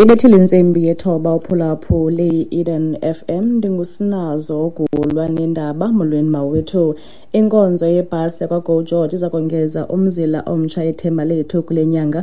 Ibethile insimbi yethoba uphulaphula le-Eden FM ndingusinazo kulwa nendaba molweni mawethu. Inkonzo yebhasi yakwa-Go George iza kongeza umzila omtsha ethemba lethu kule nyanga